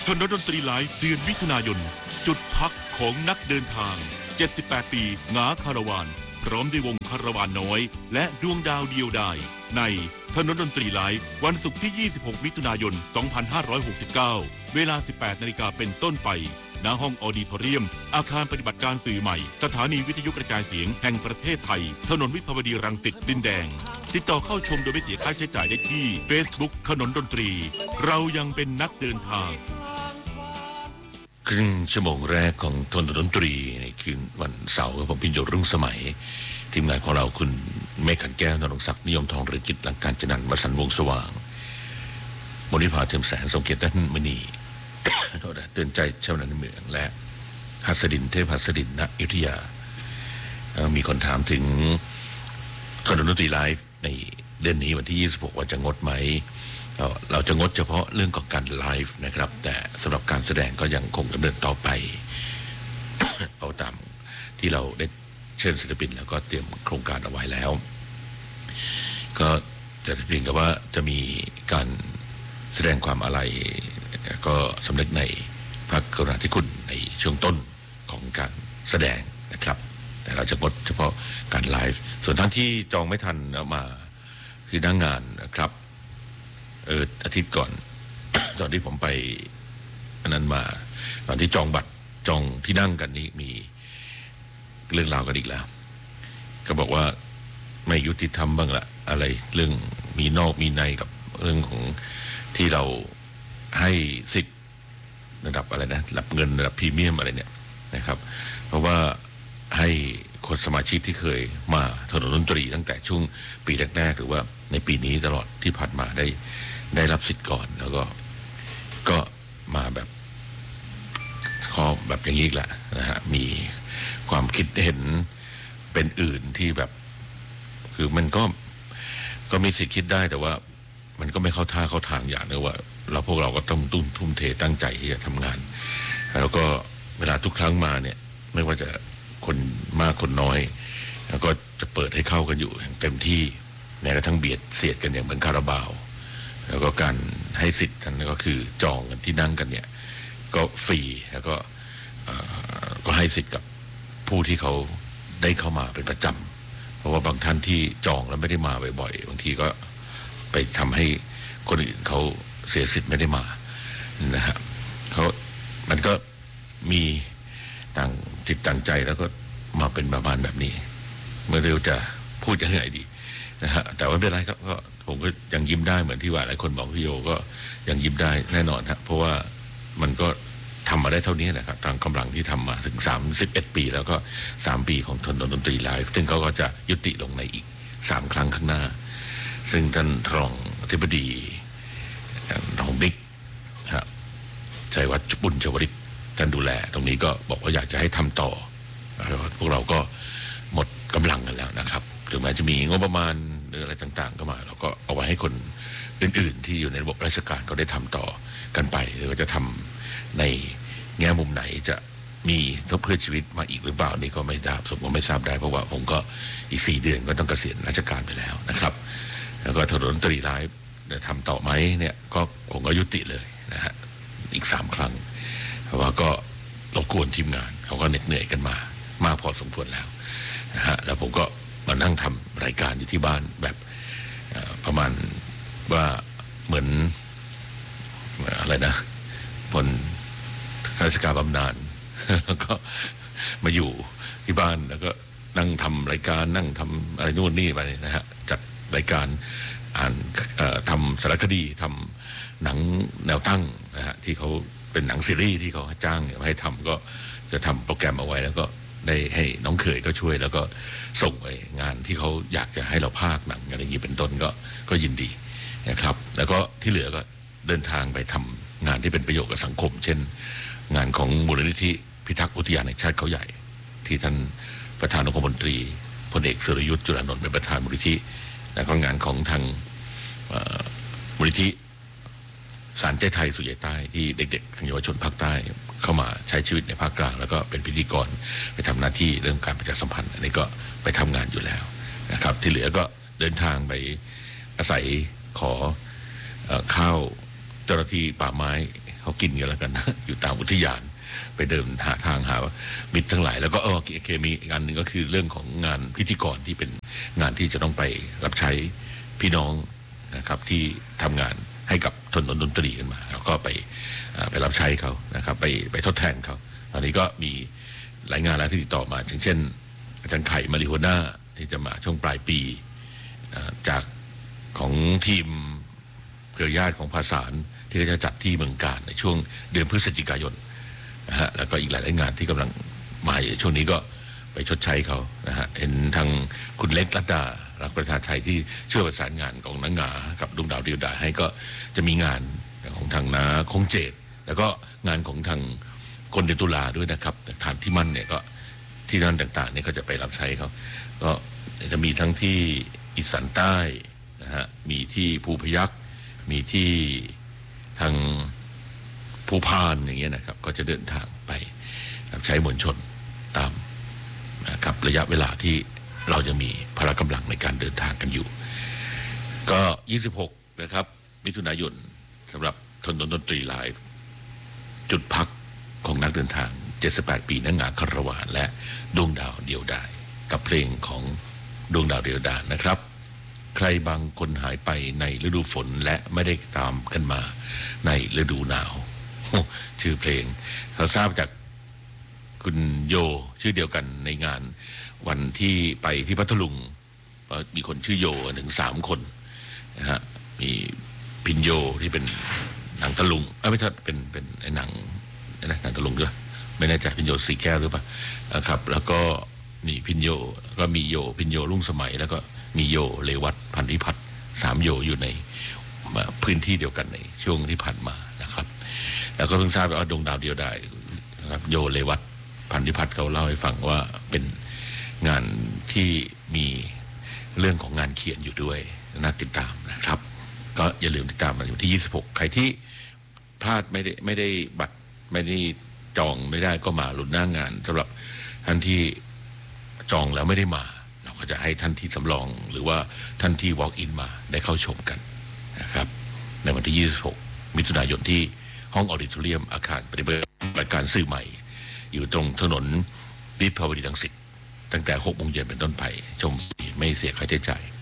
ถนนดนตรีไลฟ์เดือนมิถุนายนจุดพักของนักเดินทาง78ปีหงาคาราวานพร้อมด้วยวงคาราวานน้อยและดวงดาวเดียวดายในถนนดนตรีไลฟ์วันศุกร์ที่26มิถุนายน2569เวลา 18 นาฬิกาเป็นต้นไปณห้องออดิทอเรียมอาคารปฏิบัติการสื่อใหม่สถานีวิทยุกระจายเสียงแห่งประเทศไทยถนนวิภาวดีรังสิตดินแดงติดต่อเข้าชมโดยไม่เสียค่าใช้จ่ายได้ที่ Facebook ถนนดนตรีเรายังเป็นนักเดินทางครึ่งชั่วโมงแรกของถนนดนตรีในคืนวันเสาร์ผมพิญโยรุ่งสมัยทีมงานของเราคุณเมฆขันแก้วนรงศักดิ์นิยมทองเรือจิตหลังการจนันท์วสันต์วงสว่างมณิภาเทียมแสงทรงเกียรติท่านมณีเตือนใจชาวนาในเมืองและหัสดินเทพหัสดินณอยุธยามีคนถามถึงถนนดนตรีไลฟ์ในเดือนนี้วันที่26ว่าจะงดไหมเราจะงดเฉพาะเรื่องของการไลฟ์นะครับแต่สำหรับการแสดงก็ยังคงดำเนินต่อไป เอาตามที่เราได้เชิญศิลปินแล้วก็เตรียมโครงการเอาไว้แล้วก็จะเพียงแต่ว่าจะมีการแสดงความอาลัยก็สำนึกในพระกรุณาธิคุณในช่วงต้นของการแสดงนะครับแต่เราจะงดเฉพาะการไลฟ์ส่วนท่านที่จองไม่ทันเอามาคือหน้างานนะครับอาทิตย์ก่อน ตอนที่ผมไปอันนั้นมาตอนที่จองบัตรจองที่นั่งกันนี้มีเรื่องราวกันอีกแล้วก็บอกว่าไม่ยุติธรรมบ้างละอะไรเรื่องมีนอกมีในกับเรื่องของที่เราให้สิทธิ์ระดับอะไรนะระดับเงินระดับพรีเมียมอะไรเนี่ยนะครับเพราะว่าให้คนสมาชิกที่เคยมาถนนดนตรีตั้งแต่ช่วงปีแรกๆหรือว่าในปีนี้ตลอดที่ผ่านมาได้รับสิทธิ์ก่อนแล้วก็มาแบบข้อแบบอย่างนี้แหละนะฮะมีความคิดเห็นเป็นอื่นที่แบบคือมันก็มีสิทธิ์คิดได้แต่ว่ามันก็ไม่เข้าท่าเข้าทางอย่างนึงว่าเราพวกเราก็ต้องทุ่มเทตั้งใจที่จะทำงานแล้วก็เวลาทุกครั้งมาเนี่ยไม่ว่าจะคนมากคนน้อยแล้วก็จะเปิดให้เข้ากันอยู่อย่างเต็มที่แม้กระทั่งเบียดเสียดกันอย่างเหมือนคาราบาวแล้วก็การให้สิทธิ์กันก็คือจองกันที่นั่งกันเนี่ยก็ฟรีแล้วก็ให้สิทธิ์กับผู้ที่เขาได้เข้ามาเป็นประจำเพราะว่าบางท่านที่จองแล้วไม่ได้มาบ่อยๆบางทีก็ไปทำให้คนอื่นเขาเสียสิทธิ์ไม่ได้มานะฮะมันก็มีต่างจิตต่างใจแล้วก็มาเป็นประมาณแบบนี้เมื่อเร็วจะพูดยังไงดีนะฮะแต่ว่าไม่เป็นไรครับก็ผมก็ยังยิ้มได้เหมือนที่ว่าหลายคนบอกพี่โยก็ยังยิ้มได้แน่นอนครับเพราะว่ามันก็ทำมาได้เท่านี้นะครับตามกำลังที่ทำมาถึง31ปีแล้วก็3ปีของถนนดนตรีไลฟ์ซึ่งเขาก็จะยุติลงในอีก3ครั้งข้างหน้าซึ่งท่านรองอธิบดีของบิ๊กชัยวัฒน์บุญชวริตท่านดูแลตรงนี้ก็บอกว่าอยากจะให้ทำต่อพวกเราก็หมดกำลังกันแล้วนะครับถึงแม้จะมีงบประมาณหรืออะไรต่างๆก็มาเราก็เอาไว้ให้คนอื่นๆที่อยู่ในระบบราชการก็ได้ทำต่อกันไปหรือว่าจะทำในแง่มุมไหนจะมีทบเพื่อชีวิตมาอีกหรือเปล่านี่ก็ไม่ทราบผมก็ไม่ทราบได้เพราะว่าผมก็อีก4เดือนก็ต้องเกษียณราชการไปแล้วนะครับแล้วก็ถนนดนตรีไลฟ์จะทำต่อไหมเนี่ยก็คงก็ยุติเลยนะฮะอีก3ครั้งเพราะว่าก็รบกวนทีมงานเขาก็เหน็ดเหนื่อยกันมากพอสมควรแล้วนะฮะแล้วผมก็มานั่งทำรายการอยู่ที่บ้านแบบประมาณว่าเหมือนอะไรนะผลราชการบำนาญแล้วก็มาอยู่ที่บ้านแล้วก็นั่งทำรายการนั่งทำอะไรนู่นนี่ไปนะฮะจัดรายการอ่านทำสารคดีทำหนังแนวตั้งนะฮะที่เขาเป็นหนังซีรีส์ที่เขาจ้างให้ทำก็จะทำโปรแกรมเอาไว้แล้วก็ได้ให้น้องเขยก็ช่วยแล้วก็ส่งไปงานที่เขาอยากจะให้เราพากย์หนังอะไรอย่างนี้เป็นต้นก็ยินดีนะครับแล้วก็ที่เหลือก็เดินทางไปทำงานที่เป็นประโยชน์กับสังคมเช่นงานของมูลนิธิพิทักษ์อุทยานแห่งชาติเขาใหญ่ที่ท่านประธานองคมนตรีพลเอกสุรยุทธ์จุลานนท์เป็นประธานมูลนิธิแล้วก็งานของทางมูลนิธิศาลใจไทยสู่ใจใต้ที่เด็กๆทางเยาวชนภาคใต้เข้ามาใช้ชีวิตในภาคกลางแล้วก็เป็นพิธีกรไปทำหน้าที่เรื่องการประชาสัมพันธ์อันนี้ก็ไปทำงานอยู่แล้วนะครับที่เหลือก็เดินทางไปอาศัยขอข้าวเจ้าหน้าที่ป่าไม้เขากินกันแล้วกันนะอยู่ตามอุทยานไปเดินหาทางหามิตรทั้งหลายแล้วก็เคมีอีกอันหนึ่งก็คือเรื่องของงานพิธีกรที่เป็นงานที่จะต้องไปรับใช้พี่น้องนะครับที่ทำงานให้กับถนนดนตรีกันมาแล้วก็ไปรับใช้เขานะครับไปทดแทนเขาตอนนี้ก็มีหลายงานแล้วที่ติดต่อมาเช่นอาจารย์ไข่มาริโฮน่าที่จะมาช่วงปลายปีจากของทีมเครือญาติของภาษานที่จะจัดที่เมืองกาญในช่วงเดือนพฤศจิกายนนะฮะแล้วก็อีกหลายงานที่กำลังมาอยู่ช่วงนี้ก็ไปชดใช้เขานะฮะเห็นทางคุณเล็กรัตดารักประชาชัยที่ช่วยประสานงานของนักงากับดวงดาวเดียวดายให้ก็จะมีงานของทางนาคงเจตแล้วก็งานของทางคนเดือนตุลาด้วยนะครับฐานที่มั่นเนี่ยก็ที่นั่นต่างๆเนี่ยก็จะไปรับใช้เขาก็จะมีทั้งที่อีสานใต้นะฮะมีที่ภูพยัคฆ์มีที่ทางภูพานอย่างเงี้ยนะครับก็จะเดินทางไปรับใช้มวลชนตามนะครับระยะเวลาที่เราจะมีพละกำลังในการเดินทางกันอยู่ก็26นะครับมิถุนายนสำหรับถนนดนตรีไลฟ์จุดพักของนักเดินทาง78ปีนักงานคารวานและดวงดาวเดียวดายกับเพลงของดวงดาวเดียวดายนะครับใครบางคนหายไปในฤดูฝนและไม่ได้ตามกันมาในฤดูหนาวชื่อเพลงเราทราบจากคุณโยชื่อเดียวกันในงานวันที่ไปที่พัทลุงมีคนชื่อโยถึง3คนนะฮะมีพินโยที่เป็นหนังตะลุงไม่ใช่เป็นหนังตะลุงด้วยไม่แน่ใจพินโยสีแก้วหรือเปล่าครับแล้วก็นี่พินโยก็มีโยพินโยรุ่งสมัยแล้วก็มีโยเลวัตพันธิพัฒน์3โยอยู่ในพื้นที่เดียวกันในช่วงที่ผ่านมานะครับแล้วก็เพิ่งทราบว่าดวงดาวเดียวดายนะครับโยเลวัตพันธิพัฒน์เขาเล่าให้ฟังว่าเป็นงานที่มีเรื่องของงานเขียนอยู่ด้วยน่าติดตามนะครับก็อย่าลืมติดตามมันอยู่ที่26ใครที่พลาดไม่ได้บัตรไม่ได้จองไม่ได้ก็มาลุ้นหน้างานสำหรับท่านที่จองแล้วไม่ได้มาเราก็จะให้ท่านที่สำรองหรือว่าท่านที่ walk in มาได้เข้าชมกันนะครับในวันที่26มิถุนายนที่ห้องออดิโทเรียมอาคารปฏิบัติการสื่อใหม่อยู่ตรงถนนวิภาวดีรังสิตตั้งแต่ 18:00 นเป็นต้นไปชมไม่เสียค่าใช้จ่าย